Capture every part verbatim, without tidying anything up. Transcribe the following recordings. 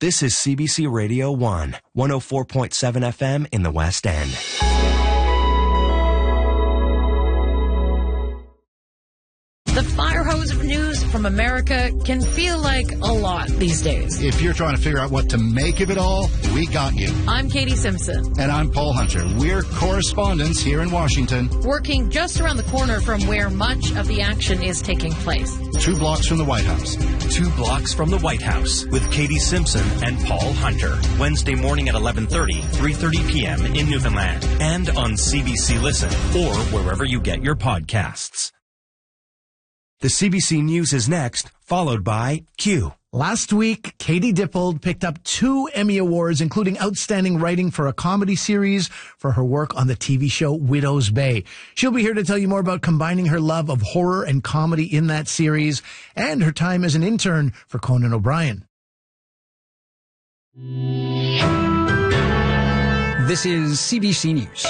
This is C B C Radio one, one oh four point seven F M in the West End. The fire hose of news from America can feel like a lot these days. If you're trying to figure out what to make of it all, we got you. I'm Katie Simpson. And I'm Paul Hunter. We're correspondents here in Washington. Working just around the corner from where much of the action is taking place. Two blocks from the White House. Two blocks from the White House with Katie Simpson and Paul Hunter. Wednesday morning at eleven thirty, three thirty p.m. in Newfoundland. And on C B C Listen or wherever you get your podcasts. The C B C News is next, followed by Q. Last week, Katie Dippold picked up two Emmy Awards, including Outstanding Writing for a Comedy Series for her work on the T V show Widow's Bay. She'll be here to tell you more about combining her love of horror and comedy in that series and her time as an intern for Conan O'Brien. This is C B C News.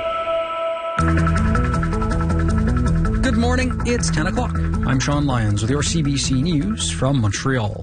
Good morning, it's ten o'clock. I'm Sean Lyons with your C B C News from Montreal.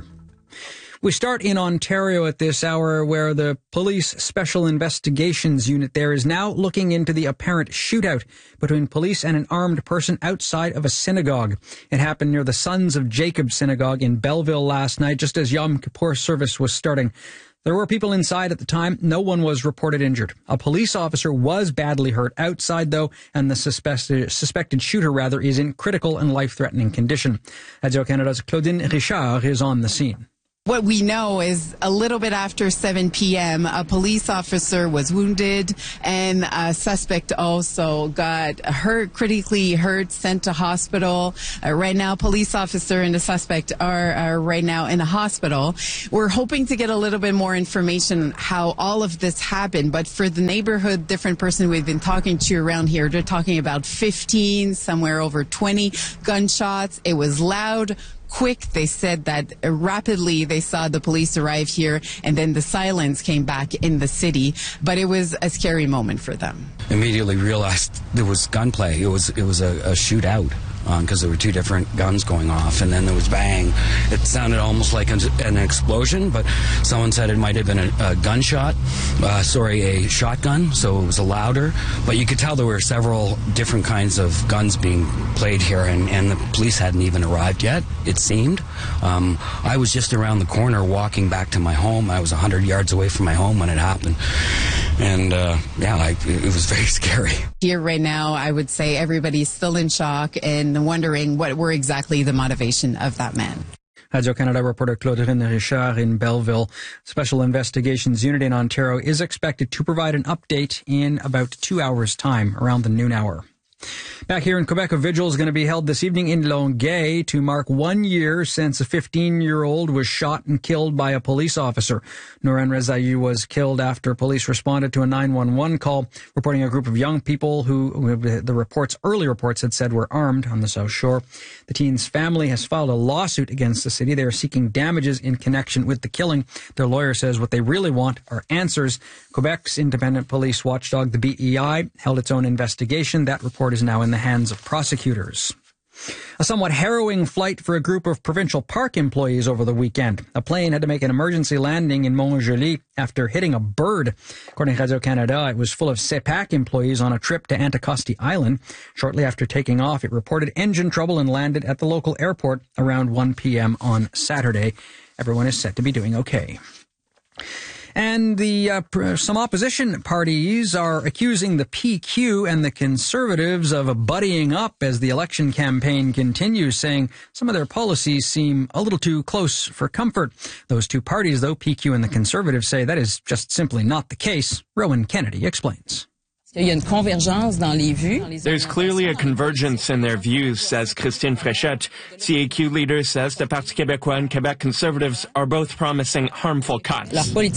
We start in Ontario at this hour where the Police Special Investigations Unit there is now looking into the apparent shootout between police and an armed person outside of a synagogue. It happened near the Sons of Jacob Synagogue in Belleville last night, just as Yom Kippur service was starting. There were people inside at the time. No one was reported injured. A police officer was badly hurt outside, though, and the suspected, suspected shooter, rather, is in critical and life-threatening condition. Radio-Canada's Claudine Richard is on the scene. What we know is a little bit after seven p.m., a police officer was wounded and a suspect also got hurt, critically hurt, sent to hospital. Uh, right now, police officer and the suspect are, are right now in a hospital. We're hoping to get a little bit more information how all of this happened. But for the neighborhood, different person we've been talking to around here, they're talking about fifteen, somewhere over twenty gunshots. It was loud, quick. They said that rapidly they saw the police arrive here and then the silence came back in the city. But it was a scary moment for them. Immediately realized there was gunplay. It was, it was a, a shootout. Because um, there were two different guns going off, and then there was bang. It sounded almost like an, an explosion, but someone said it might have been a, a gunshot, uh, sorry, a shotgun, so it was a louder. But you could tell there were several different kinds of guns being played here, and, and the police hadn't even arrived yet, it seemed. Um, I was just around the corner walking back to my home. I was one hundred yards away from my home when it happened. And, uh, yeah, I, it was very scary. Here right now, I would say everybody's still in shock and wondering what were exactly the motivation of that man. Radio-Canada reporter Claudine Richard in Belleville. Special Investigations Unit in Ontario is expected to provide an update in about two hours' time, around the noon hour. Back here in Quebec, a vigil is going to be held this evening in Longueuil to mark one year since a fifteen-year-old was shot and killed by a police officer. Nouran Rezaei was killed after police responded to a nine one one call, reporting a group of young people who, the reports, early reports had said were armed on the South Shore. The teen's family has filed a lawsuit against the city. They are seeking damages in connection with the killing. Their lawyer says what they really want are answers. Quebec's independent police watchdog, the B E I, held its own investigation. That report is now in the hands of prosecutors. A somewhat harrowing flight for a group of provincial park employees over the weekend. A plane had to make an emergency landing in Mont-Joli after hitting a bird. According to Radio-Canada, it was full of C E P A C employees on a trip to Anticosti Island. Shortly after taking off, it reported engine trouble and landed at the local airport around one p.m. on Saturday. Everyone is said to be doing okay. And the uh, some opposition parties are accusing the P Q and the Conservatives of buddying up as the election campaign continues, saying some of their policies seem a little too close for comfort. Those two parties, though, P Q and the Conservatives, say that is just simply not the case. Rowan Kennedy explains. There's clearly a convergence in their views, says Christine Fréchette. C A Q leader says the Parti québécois and Quebec Conservatives are both promising harmful cuts.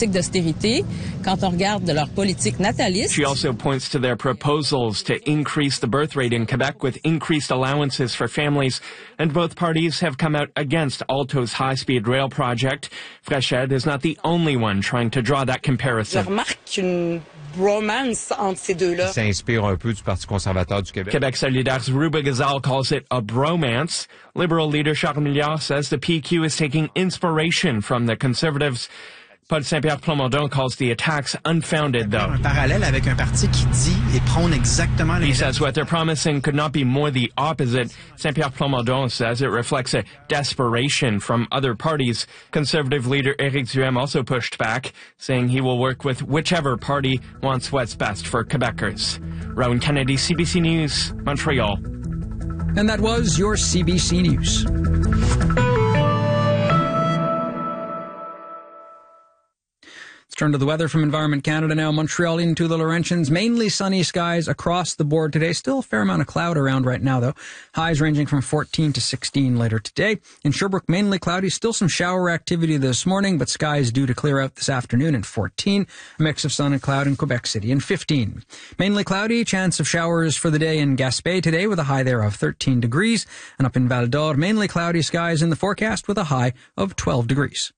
She also points to their proposals to increase the birth rate in Quebec with increased allowances for families, and both parties have come out against Alto's high-speed rail project. Fréchette is not the only one trying to draw that comparison. Romance entre ces deux-là. S'inspire un peu du Parti conservateur du Québec. Québec Solidaires' Ruba Gazal calls it a bromance. Liberal leader Charles Milliard says the P Q is taking inspiration from the Conservatives. But Saint-Pierre Plamondon calls the attacks unfounded, though. He says what they're promising could not be more the opposite. Saint-Pierre Plamondon says it reflects a desperation from other parties. Conservative leader Éric Duhaime also pushed back, saying he will work with whichever party wants what's best for Quebecers. Rowan Kennedy, C B C News, Montreal. And that was your C B C News. Let's turn to the weather from Environment Canada now. Montreal into the Laurentians. Mainly sunny skies across the board today. Still a fair amount of cloud around right now, though. Highs ranging from fourteen to sixteen later today. In Sherbrooke, mainly cloudy. Still some shower activity this morning, but skies due to clear out this afternoon in fourteen. A mix of sun and cloud in Quebec City in fifteen. Mainly cloudy. Chance of showers for the day in Gaspé today with a high there of thirteen degrees. And up in Val d'Or, mainly cloudy skies in the forecast with a high of twelve degrees.